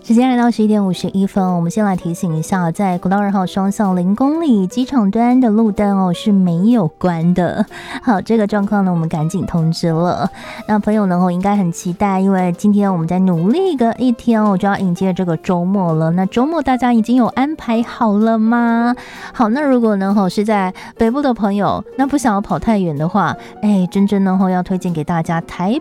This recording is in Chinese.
时间来到11:51，我们先来提醒一下，在国道2号双向0公里机场端的路灯是没有关的。好，这个状况呢，我们赶紧通知了。那朋友呢应该很期待，因为今天我们在努力个一天就要迎接这个周末了。那周末大家已经有安排好了吗？好，那如果呢是在北部的朋友，那不想要跑太远的话，真正呢要推荐给大家台